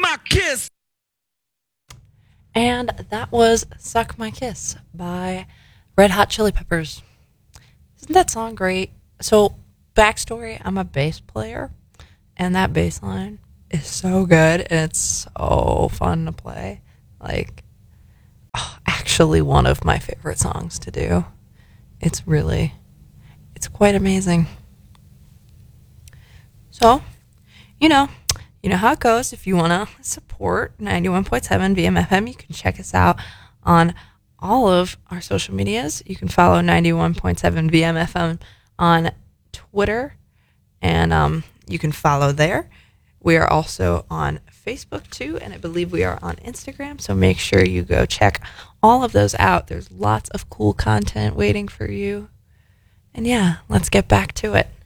My Kiss. And that was Suck My Kiss by Red Hot Chili Peppers. Isn't that song great? So, backstory, I'm a bass player, and that bass line is so good, and it's so fun to play. Like, actually one of my favorite songs to do. It's quite amazing. So, you know, you know how it goes. If you want to support 91.7 VMFM, you can check us out on all of our social medias. You can follow 91.7 VMFM on Twitter, and you can follow there. We are also on Facebook too, and I believe we are on Instagram. So make sure you go check all of those out. There's lots of cool content waiting for you. And yeah, let's get back to it.